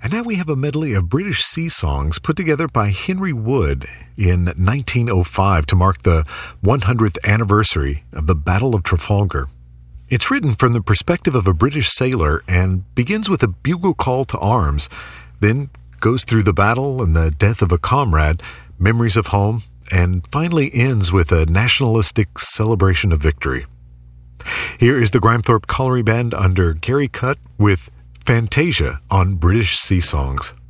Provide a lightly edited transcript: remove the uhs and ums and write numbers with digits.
And now we have a medley of British sea songs put together by Henry Wood in 1905 to mark the 100th anniversary of the Battle of Trafalgar. It's written from the perspective of a British sailor and begins with a bugle call to arms, then goes through the battle and the death of a comrade, memories of home, and finally ends with a nationalistic celebration of victory. Here is the Grimethorpe Colliery Band under Gary Cutt with Fantasia on British Sea Songs.